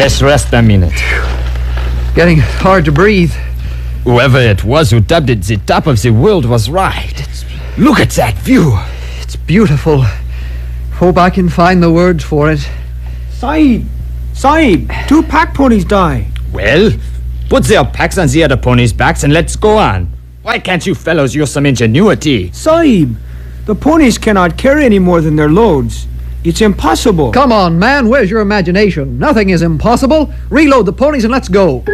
Let's rest a minute. Getting hard to breathe. Whoever it was who dubbed it the top of the world was right. Look at that view. It's beautiful. Hope I can find the words for it. Sahib, 2 pack ponies die. Well, put their packs on the other ponies' backs and let's go on. Why can't you fellows use some ingenuity? Sahib, the ponies cannot carry any more than their loads. It's impossible. Come on, man. Where's your imagination? Nothing is impossible. Reload the ponies and let's go.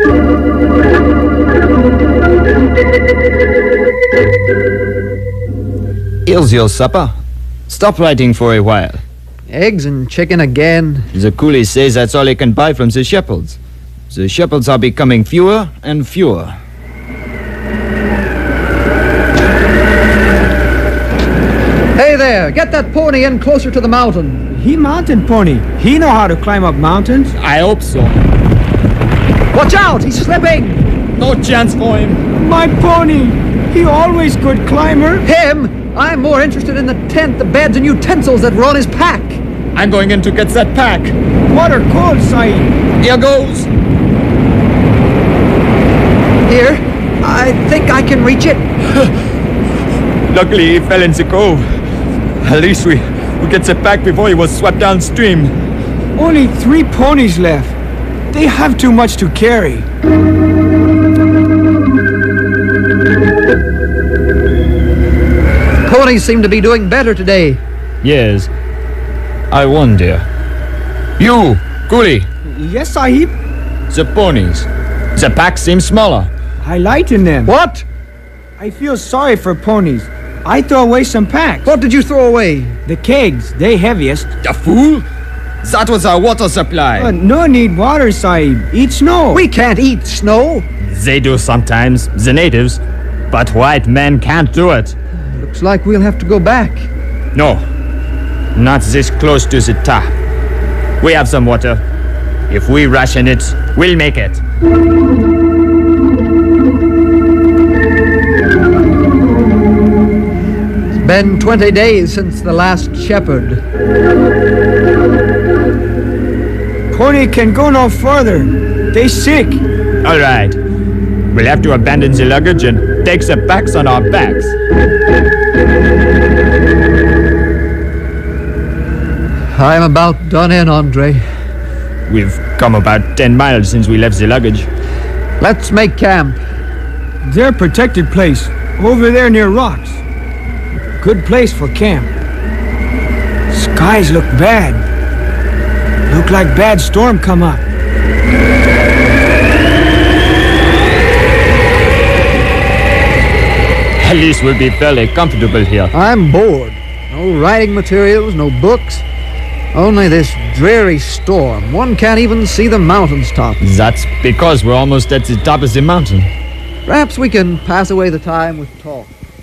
Here's your supper. Stop writing for a while. Eggs and chicken again. The coolie says that's all he can buy from the shepherds. The shepherds are becoming fewer and fewer. Hey there, get that pony in closer to the mountain. He mountain pony. He know how to climb up mountains. I hope so. Watch out, he's slipping. No chance for him. My pony. He always good climber. Him? I'm more interested in the tent, the beds, and utensils that were on his pack. I'm going in to get that pack. Water cold, Sahib. Here goes. Here, I think I can reach it. Luckily, he fell in the cove. At least we get the pack before he was swept downstream. Only 3 ponies left. They have too much to carry. Ponies seem to be doing better today. Yes. I wonder. You, coolie. Yes, Sahib. The ponies. The pack seems smaller. I lighten them. What? I feel sorry for ponies. I throw away some packs. What did you throw away? The kegs, they heaviest. The fool? That was our water supply. No need water, Sahib. Eat snow. We can't eat snow. They do sometimes, the natives. But white men can't do it. Looks like we'll have to go back. No. Not this close to the top. We have some water. If we ration it, we'll make it. It's been 20 days since the last shepherd. Pony can go no further. They sick. All right. We'll have to abandon the luggage and take the packs on our backs. I'm about done in, Andre. We've come about 10 miles since we left the luggage. Let's make camp. Their protected place, over there near rocks. Good place for camp. Skies look bad. Look like bad storm come up. At least we'll be fairly comfortable here. I'm bored. No writing materials, no books. Only this dreary storm. One can't even see the mountain's top. That's because we're almost at the top of the mountain. Perhaps we can pass away the time with talk.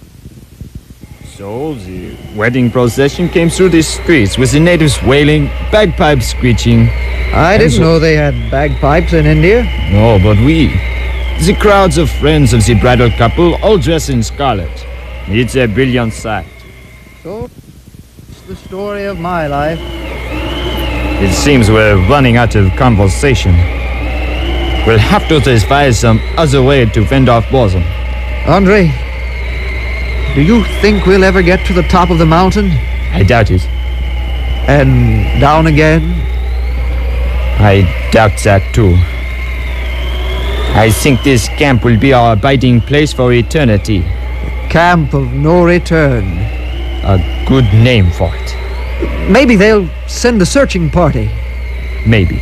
So the wedding procession came through the streets with the natives wailing, bagpipes screeching. I didn't know they had bagpipes in India. No, but we. The crowds of friends of the bridal couple all dressed in scarlet. It's a brilliant sight. So, it's the story of my life. It seems we're running out of conversation. We'll have to devise some other way to fend off boredom. Andre, do you think we'll ever get to the top of the mountain? I doubt it. And down again? I doubt that too. I think this camp will be our abiding place for eternity. Camp of no return. A good name for it. Maybe they'll send a searching party. Maybe.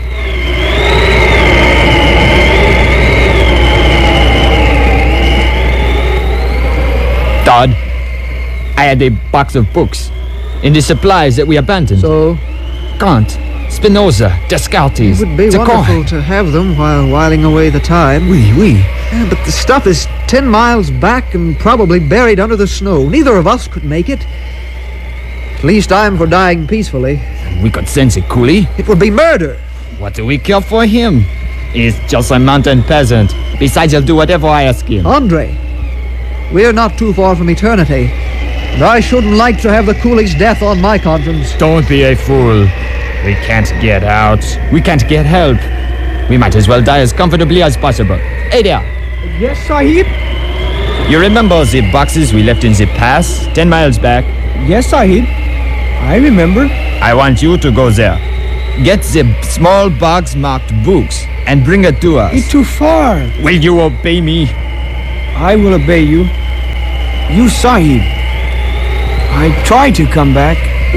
Todd, I had a box of books in the supplies that we abandoned. So? Kant, Spinoza, Descartes. It would be wonderful to have them while whiling away the time. Oui. Yeah, but the stuff is 10 miles back and probably buried under the snow. Neither of us could make it. At least I'm for dying peacefully. We could send a coolie. It would be murder. What do we care for him? He's just a mountain peasant. Besides, he'll do whatever I ask him. Andre, we're not too far from eternity. And I shouldn't like to have the coolie's death on my conscience. Don't be a fool. We can't get out. We can't get help. We might as well die as comfortably as possible. Hey there. Yes, Sahib? You remember the boxes we left in the pass 10 miles back? Yes, Sahib. I remember. I want you to go there. Get the small box marked books and bring it to us. It's too far. Will you obey me? I will obey you. You, Sahib. I try to come back.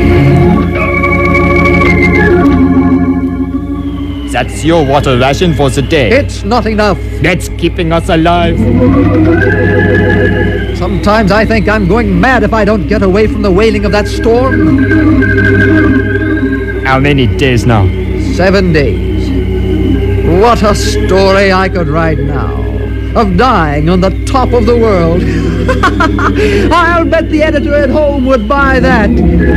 That's your water ration for the day. It's not enough. That's keeping us alive. Sometimes I think I'm going mad if I don't get away from the wailing of that storm. How many days now? 7 days. What a story I could write now. Of dying on the top of the world. I'll bet the editor at home would buy that.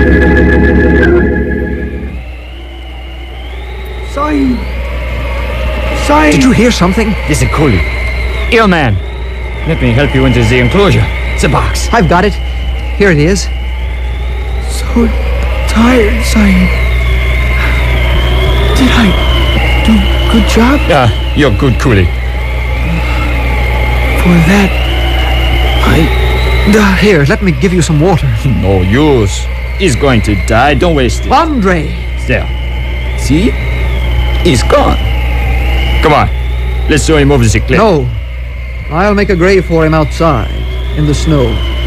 Sahib. Sahib. Did you hear something? This is Coolie. Here, man. Let me help you into the enclosure. The box. I've got it. Here it is. So tired, Sahib. Did I do a good job? Yeah, you're good, Coolie. For that, Here, let me give you some water. No use. He's going to die. Don't waste it. Andre! There. See? He's gone. Come on. Let's show him over the cliff. No. I'll make a grave for him outside, in the snow.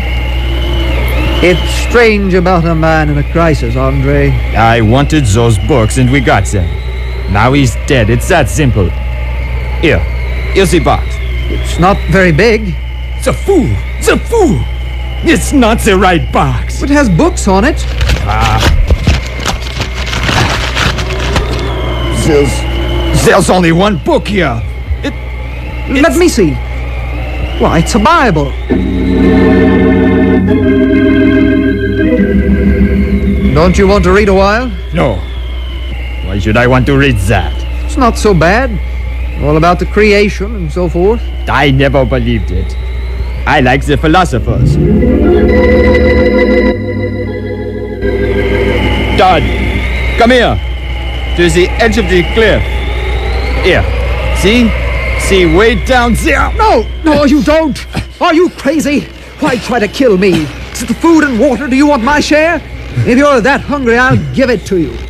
It's strange about a man in a crisis, Andre. I wanted those books and we got them. Now he's dead. It's that simple. Here. Here's the box. It's not very big. The fool! The fool! It's not the right box. It has books on it. There's only one book here. Let me see. Why, it's a Bible. Don't you want to read a while? No. Why should I want to read that? It's not so bad. All about the creation and so forth. I never believed it. I like the philosophers. Todd, come here. To the edge of the cliff. Here. See? See way down there. No, you don't. Are you crazy? Why try to kill me? Is it the food and water? Do you want my share? If you're that hungry, I'll give it to you.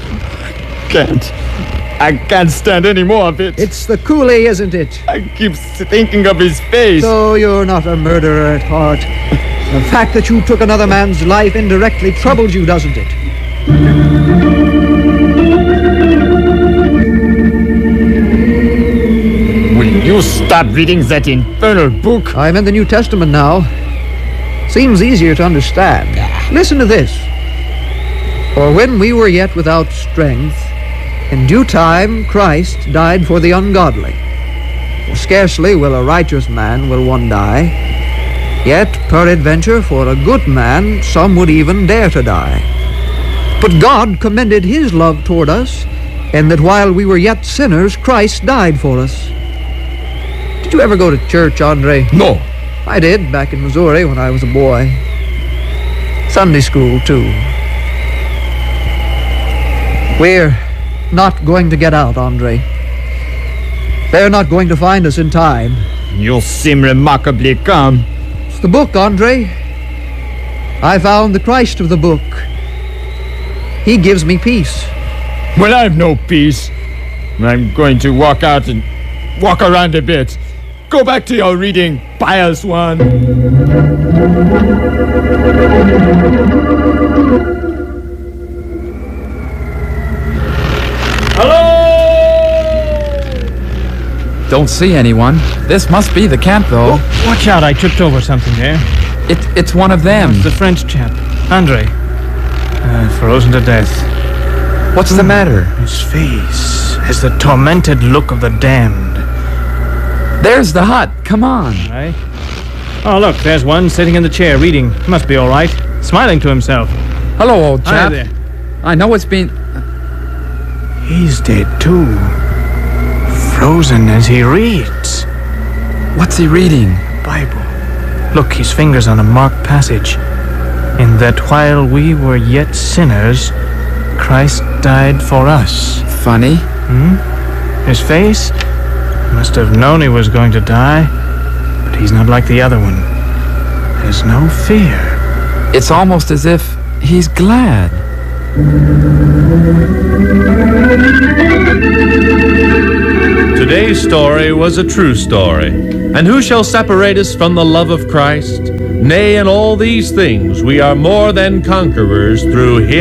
I can't stand any more of it. It's the coolie, isn't it? I keep thinking of his face. So you're not a murderer at heart. The fact that you took another man's life indirectly troubles you, doesn't it? Will you stop reading that infernal book? I'm in the New Testament now. Seems easier to understand. Listen to this. For when we were yet without strength, in due time Christ died for the ungodly. For scarcely will a righteous man will one die, yet peradventure for a good man some would even dare to die. But God commended his love toward us, in that while we were yet sinners, Christ died for us. Did you ever go to church, Andre? No. I did, back in Missouri when I was a boy. Sunday school, too. We're not going to get out, Andre. They're not going to find us in time. You seem remarkably calm. It's the book, Andre. I found the Christ of the book. He gives me peace. Well, I have no peace. I'm going to walk out and walk around a bit. Go back to your reading, pious one. Don't see anyone. This must be the camp, though. Oh, watch out, I tripped over something there. It's one of them. It's the French chap, Andre. Frozen to death. What's the matter? His face has the tormented look of the damned. There's the hut. Come on. Right? Oh, look, there's one sitting in the chair reading. Must be all right. Smiling to himself. Hello, old Hi chap. there. I know it's been... He's dead, too. Frozen as he reads. What's he reading? Bible. Look, his fingers on a marked passage. In that while we were yet sinners, Christ died for us. Funny. His face must have known he was going to die, but he's not like the other one. There's no fear. It's almost as if he's glad. Today's story was a true story. And who shall separate us from the love of Christ? Nay, in all these things we are more than conquerors through him